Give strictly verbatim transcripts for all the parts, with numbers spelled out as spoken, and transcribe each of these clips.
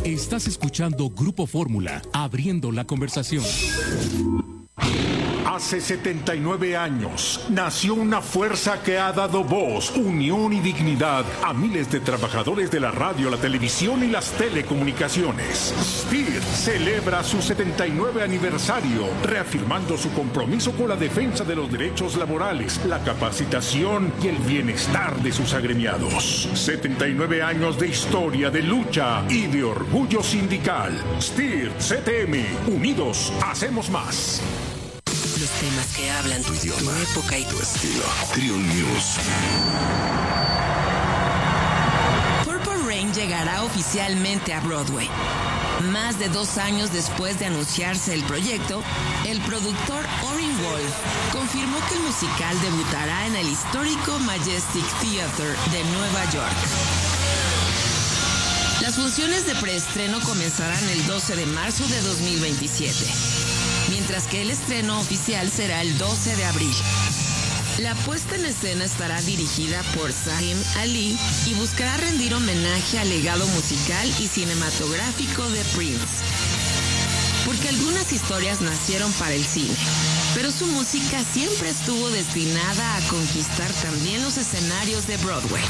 Estás escuchando Grupo Fórmula, abriendo la conversación. Hace setenta y nueve años nació una fuerza que ha dado voz, unión y dignidad a miles de trabajadores de la radio, la televisión y las telecomunicaciones. S T I R celebra su setenta y nueve aniversario, reafirmando su compromiso con la defensa de los derechos laborales, la capacitación y el bienestar de sus agremiados. setenta y nueve años de historia, de lucha y de orgullo sindical. S T I R C T M, unidos hacemos más. Los temas que hablan tu idioma, tu época y tu estilo. Triun News. Purple Rain llegará oficialmente a Broadway. Más de dos años después de anunciarse el proyecto, el productor Orin Wolf confirmó que el musical debutará en el histórico Majestic Theater de Nueva York. Las funciones de preestreno comenzarán el doce de marzo de dos mil veintisiete. Mientras que el estreno oficial será el doce de abril. La puesta en escena estará dirigida por Zayn Ali y buscará rendir homenaje al legado musical y cinematográfico de Prince. Porque algunas historias nacieron para el cine, pero su música siempre estuvo destinada a conquistar también los escenarios de Broadway.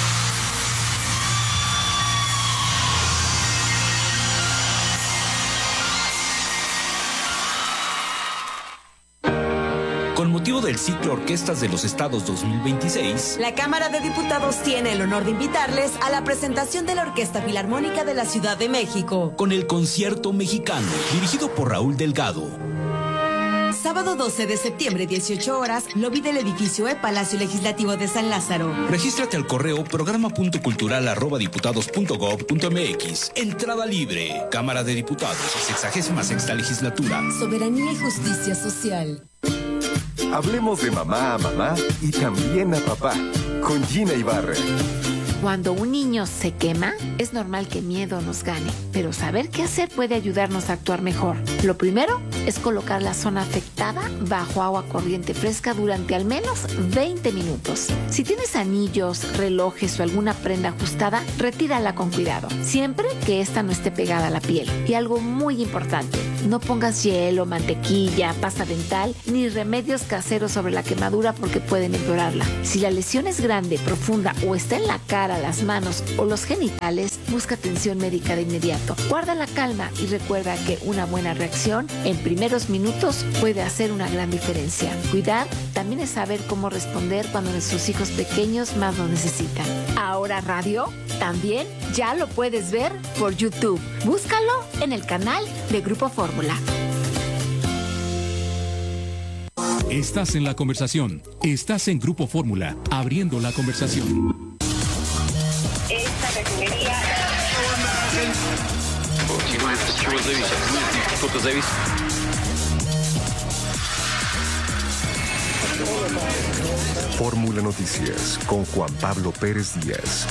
Con motivo del ciclo Orquestas de los Estados dos mil veintiséis, la Cámara de Diputados tiene el honor de invitarles a la presentación de la Orquesta Filarmónica de la Ciudad de México. Con el Concierto Mexicano, dirigido por Raúl Delgado. Sábado doce de septiembre, dieciocho horas, lobby del edificio E, Palacio Legislativo de San Lázaro. Regístrate al correo programa punto cultural arroba diputados punto gob punto mx. Entrada libre. Cámara de Diputados, sexagésima sexta legislatura. Soberanía y justicia social. Hablemos de mamá a mamá y también a papá, con Gina Ibarra. Cuando un niño se quema, es normal que miedo nos gane, pero saber qué hacer puede ayudarnos a actuar mejor. Lo primero es colocar la zona afectada bajo agua corriente fresca durante al menos veinte minutos. Si tienes anillos, relojes o alguna prenda ajustada, retírala con cuidado, siempre que ésta no esté pegada a la piel. Y algo muy importante, no pongas hielo, mantequilla, pasta dental ni remedios caseros sobre la quemadura porque pueden empeorarla. Si la lesión es grande, profunda o está en la cara, las manos o los genitales, busca atención médica de inmediato. Guarda la calma y recuerda que una buena reacción en primeros minutos puede hacer una gran diferencia. Cuidar también es saber cómo responder cuando nuestros hijos pequeños más lo necesitan. Ahora radio también ya lo puedes ver por YouTube. Búscalo en el canal de Grupo Fórmula. Estás en la conversación. Estás en Grupo Fórmula, abriendo la conversación. Esta refinería... Fórmula Noticias con Juan Pablo Pérez Díaz.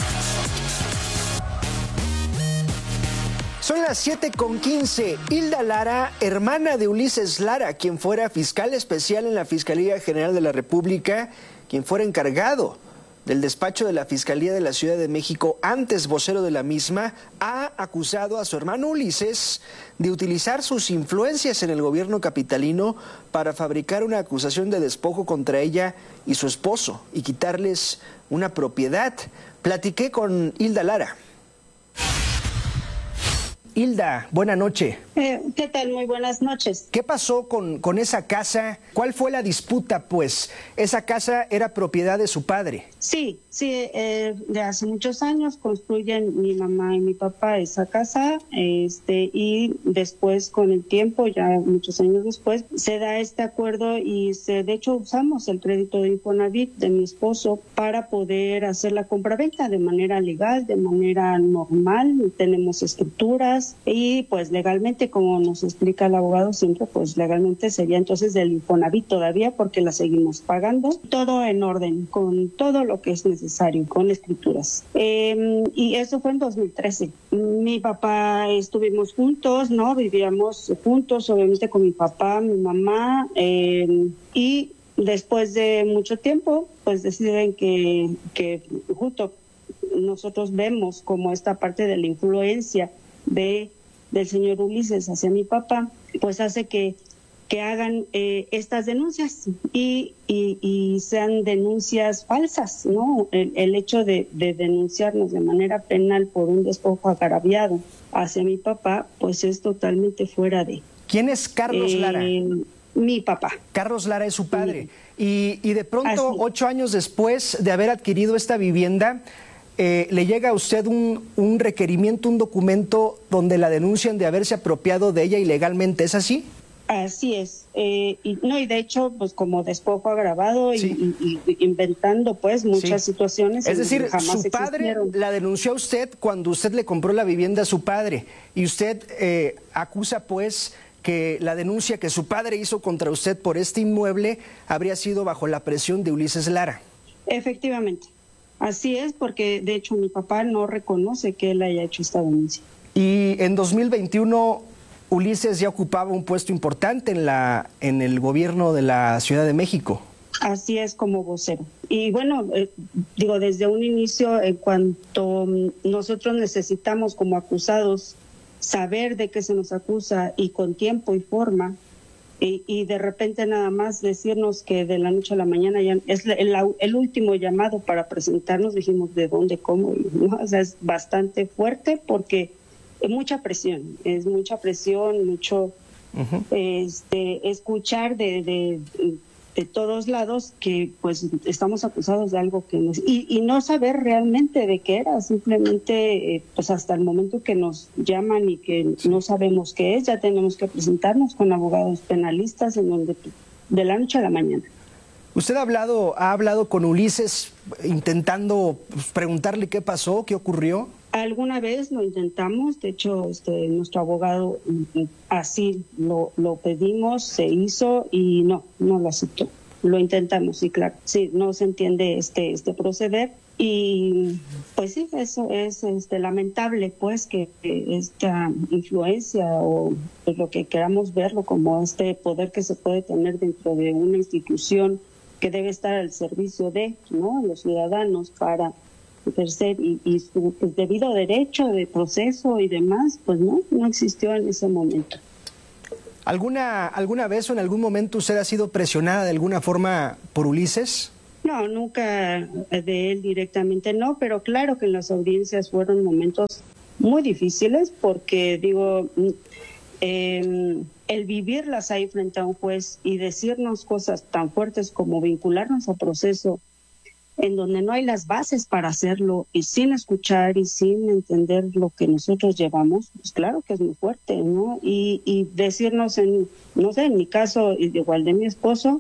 Son las siete con quince. Hilda Lara, hermana de Ulises Lara, quien fuera fiscal especial en la Fiscalía General de la República, quien fuera encargado del despacho de la Fiscalía de la Ciudad de México, antes vocero de la misma, ha acusado a su hermano Ulises de utilizar sus influencias en el gobierno capitalino para fabricar una acusación de despojo contra ella y su esposo y quitarles una propiedad. Platiqué con Hilda Lara. Hilda, buena noche. Eh, ¿Qué tal? Muy buenas noches. ¿Qué pasó con, con esa casa? ¿Cuál fue la disputa, pues? Esa casa era propiedad de su padre. Sí, sí, eh, de hace muchos años construyen mi mamá y mi papá esa casa, este, y después, con el tiempo, ya muchos años después, se da este acuerdo y se, de hecho usamos el crédito de Infonavit de mi esposo para poder hacer la compraventa de manera legal, de manera normal. Tenemos estructuras y pues legalmente, como nos explica el abogado siempre, pues legalmente sería entonces del Infonavit todavía porque la seguimos pagando. Todo en orden, con todo lo que es necesario, con escrituras. Eh, y eso fue en dos mil trece. Mi papá estuvimos juntos, ¿no? Vivíamos juntos, obviamente con mi papá, mi mamá, eh, y después de mucho tiempo, pues deciden que, que justo nosotros vemos como esta parte de la influencia de del señor Ulises hacia mi papá, pues hace que, que hagan eh, estas denuncias y, y, y sean denuncias falsas, ¿no? El, el hecho de, de denunciarnos de manera penal por un despojo agraviado hacia mi papá, pues es totalmente fuera de... ¿Quién es Carlos eh, Lara? Mi papá. Carlos Lara es su padre. Y, y de pronto, Así. ocho años después de haber adquirido esta vivienda, eh, le llega a usted un, un requerimiento, un documento donde la denuncian de haberse apropiado de ella ilegalmente. ¿Es así? Así es. Eh, y, no, y de hecho, pues como despojo agravado y, Sí. y, y inventando pues muchas Sí. situaciones. Es en decir, donde jamás su padre existieron. la denunció a usted cuando usted le compró la vivienda a su padre y usted eh, acusa pues que la denuncia que su padre hizo contra usted por este inmueble habría sido bajo la presión de Ulises Lara. Efectivamente. Así es, porque de hecho mi papá no reconoce que él haya hecho esta denuncia. Y en dos mil veintiuno Ulises ya ocupaba un puesto importante en la en el gobierno de la Ciudad de México. Así es, como vocero. Y bueno, eh, digo, desde un inicio, en cuanto mm, nosotros necesitamos como acusados saber de qué se nos acusa y con tiempo y forma, y, y de repente nada más decirnos que de la noche a la mañana ya es el, el último llamado para presentarnos, dijimos de dónde, cómo, ¿no? O sea, es bastante fuerte porque es mucha presión, es mucha presión, mucho uh-huh. este escuchar de, de, de todos lados que pues estamos acusados de algo que nos, y, y no saber realmente de qué era, simplemente eh, pues hasta el momento que nos llaman y que sí. no sabemos qué es, ya tenemos que presentarnos con abogados penalistas en donde de la noche a la mañana. ¿Usted ha hablado, ha hablado con Ulises intentando pues, preguntarle qué pasó, qué ocurrió? Alguna vez lo intentamos, de hecho este, nuestro abogado así lo, lo pedimos, se hizo y no, no lo aceptó. Lo intentamos, sí, claro, sí, no se entiende este, este proceder y pues sí, eso es este, lamentable pues que, que esta influencia o pues, lo que queramos verlo como este poder que se puede tener dentro de una institución que debe estar al servicio de, ¿no?, los ciudadanos para ejercer y, y su pues, debido derecho de proceso y demás, pues no, no existió en ese momento. ¿Alguna, alguna vez o en algún momento usted ha sido presionada de alguna forma por Ulises? No, nunca de él directamente no, pero claro que en las audiencias fueron momentos muy difíciles porque digo, eh, el vivirlas ahí frente a un juez y decirnos cosas tan fuertes como vincularnos a proceso en donde no hay las bases para hacerlo y sin escuchar y sin entender lo que nosotros llevamos, pues claro que es muy fuerte, ¿no? Y, y decirnos, en, no sé, en mi caso, igual de mi esposo,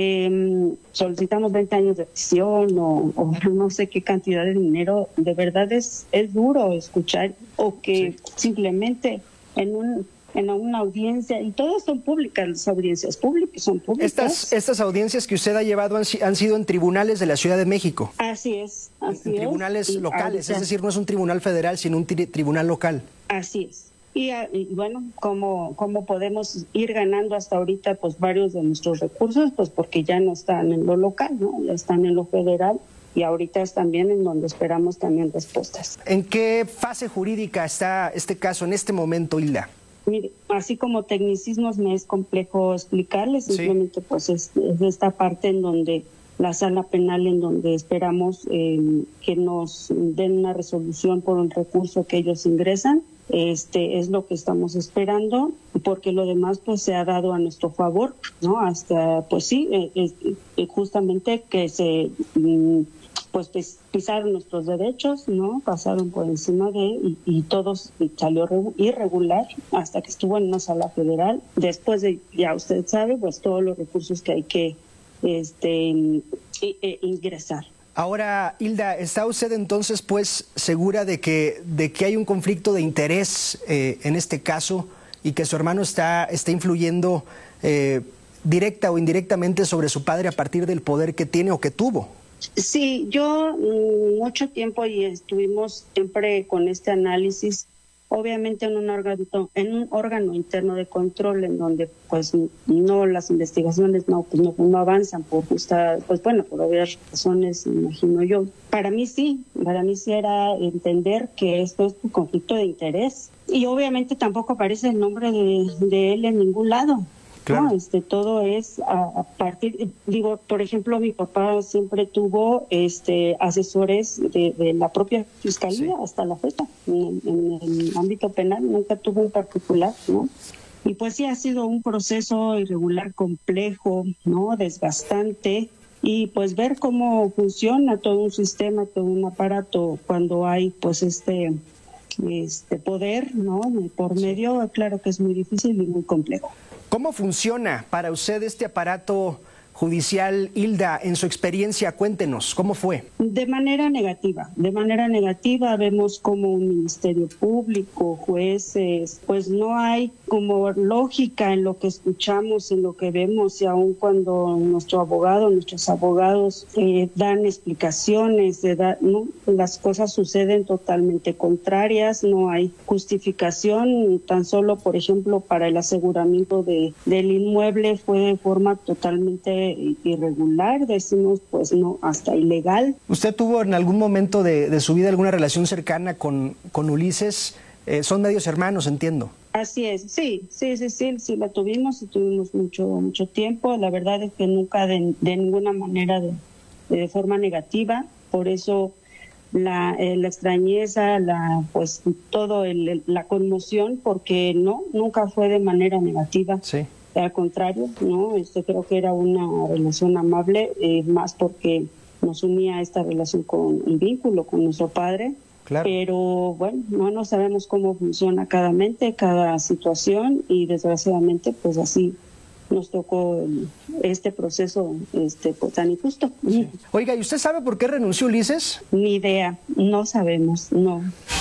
eh, solicitamos veinte años de prisión o, o no sé qué cantidad de dinero, de verdad es, es duro escuchar o que sí. simplemente en un... en una audiencia, y todas son públicas, las audiencias públicas son públicas. Estas, estas audiencias que usted ha llevado han, han sido en tribunales de la Ciudad de México. Así es, así en es. Tribunales y locales, ahorita, es decir, no es un tribunal federal, sino un tri tribunal local. Así es. Y, y bueno, ¿cómo, cómo podemos ir ganando hasta ahorita pues varios de nuestros recursos? Pues porque ya no están en lo local, ¿no? Ya están en lo federal. Y ahorita es también en donde esperamos también respuestas. ¿En qué fase jurídica está este caso en este momento, Hilda? Mire, así como tecnicismos me es complejo explicarles, simplemente sí. pues es, es esta parte en donde la sala penal, en donde esperamos eh, que nos den una resolución por un recurso que ellos ingresan, este es lo que estamos esperando, porque lo demás pues se ha dado a nuestro favor, ¿no? Hasta, pues sí, eh, eh, justamente que se... Mm, pues pisaron nuestros derechos, ¿no? Pasaron por encima de y, y todo salió irregular hasta que estuvo en una sala federal. Después de, ya usted sabe, pues todos los recursos que hay que este, e, ingresar. Ahora, Hilda, ¿está usted entonces pues segura de que, de que hay un conflicto de interés eh, en este caso y que su hermano está, está influyendo eh, directa o indirectamente sobre su padre a partir del poder que tiene o que tuvo? Sí, yo mucho tiempo y estuvimos siempre con este análisis, obviamente en un órgano, en un órgano interno de control en donde pues no las investigaciones no pues no, no avanzan por justa, pues bueno, por obvias razones, imagino yo. Para mí sí, para mí sí era entender que esto es un conflicto de interés y obviamente tampoco aparece el nombre de, de él en ningún lado. Claro. No, este, todo es a, a partir, digo, por ejemplo, mi papá siempre tuvo este asesores de, de la propia fiscalía, sí, hasta la fecha, en, en el ámbito penal, nunca tuvo un particular, ¿no? Y pues sí ha sido un proceso irregular, complejo, ¿no? Desgastante, y pues ver cómo funciona todo un sistema, todo un aparato cuando hay pues este, este poder, ¿no? Por medio, claro que es muy difícil y muy complejo. ¿Cómo funciona para usted este aparato judicial, Hilda? En su experiencia, cuéntenos, ¿cómo fue? De manera negativa, de manera negativa vemos como un ministerio público, jueces, pues no hay como lógica en lo que escuchamos, en lo que vemos, y aun cuando nuestro abogado, nuestros abogados eh, dan explicaciones, de da, ¿no? Las cosas suceden totalmente contrarias, no hay justificación, tan solo, por ejemplo, para el aseguramiento de, del inmueble fue de forma totalmente irregular, decimos pues no, hasta ilegal. ¿Usted tuvo en algún momento de, de su vida alguna relación cercana con, con Ulises? Eh, son medios hermanos, entiendo. Así es, sí, sí, sí, sí, sí la tuvimos y tuvimos mucho, mucho tiempo. La verdad es que nunca de, de ninguna manera de, de forma negativa, por eso la, eh, la extrañeza, la pues todo el, la conmoción, porque no, nunca fue de manera negativa. Sí. Al contrario, no, este, creo que era una relación amable, eh, más porque nos unía esta relación con el vínculo con nuestro padre. Claro. Pero bueno, no, no sabemos cómo funciona cada mente, cada situación, y desgraciadamente pues así nos tocó el, este proceso este pues, tan injusto. Sí. Oiga, ¿y usted sabe por qué renunció Ulises? Ni idea, no sabemos, no.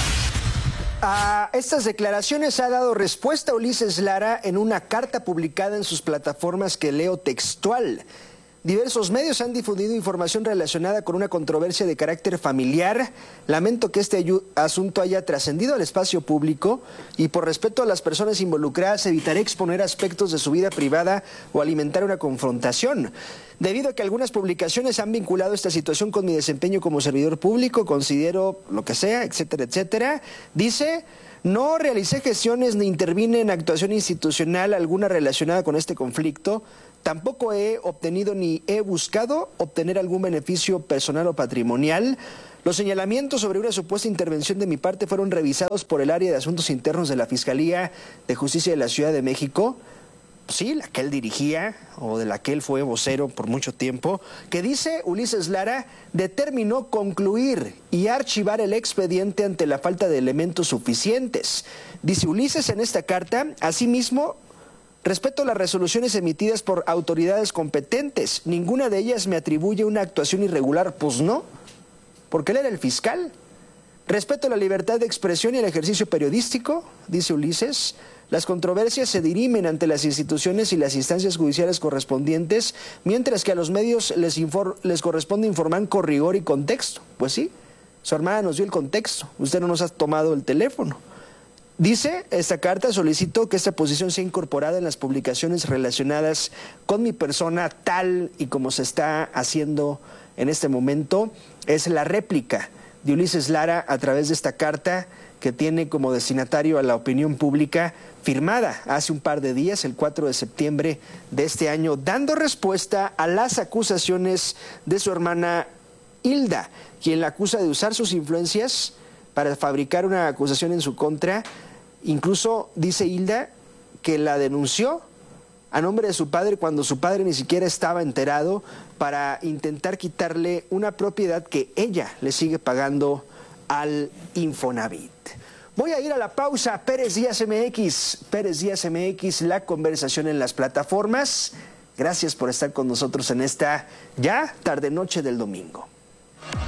A estas declaraciones ha dado respuesta Ulises Lara en una carta publicada en sus plataformas que leo textual. Diversos medios han difundido información relacionada con una controversia de carácter familiar. Lamento que este asunto haya trascendido al espacio público y por respeto a las personas involucradas evitaré exponer aspectos de su vida privada o alimentar una confrontación. Debido a que algunas publicaciones han vinculado esta situación con mi desempeño como servidor público, considero lo que sea, etcétera, etcétera, dice, no realicé gestiones ni intervine en actuación institucional alguna relacionada con este conflicto. Tampoco he obtenido ni he buscado obtener algún beneficio personal o patrimonial. Los señalamientos sobre una supuesta intervención de mi parte fueron revisados por el área de asuntos internos de la Fiscalía de Justicia de la Ciudad de México. Sí, la que él dirigía o de la que él fue vocero por mucho tiempo, que dice Ulises Lara determinó concluir y archivar el expediente ante la falta de elementos suficientes. Dice Ulises en esta carta, asimismo, respeto las resoluciones emitidas por autoridades competentes. Ninguna de ellas me atribuye una actuación irregular. Pues no, porque él era el fiscal. Respeto la libertad de expresión y el ejercicio periodístico, dice Ulises. Las controversias se dirimen ante las instituciones y las instancias judiciales correspondientes, mientras que a los medios les, infor les corresponde informar con rigor y contexto. Pues sí, su hermana nos dio el contexto. Usted no nos ha tomado el teléfono. Dice esta carta, solicito que esta posición sea incorporada en las publicaciones relacionadas con mi persona tal y como se está haciendo en este momento. Es la réplica de Ulises Lara a través de esta carta que tiene como destinatario a la opinión pública, firmada hace un par de días, el cuatro de septiembre de este año, dando respuesta a las acusaciones de su hermana Hilda, quien la acusa de usar sus influencias para fabricar una acusación en su contra. Incluso dice Hilda que la denunció a nombre de su padre cuando su padre ni siquiera estaba enterado, para intentar quitarle una propiedad que ella le sigue pagando al Infonavit. Voy a ir a la pausa. Pérez Díaz M X, Pérez Díaz M X, la conversación en las plataformas. Gracias por estar con nosotros en esta ya tarde noche del domingo.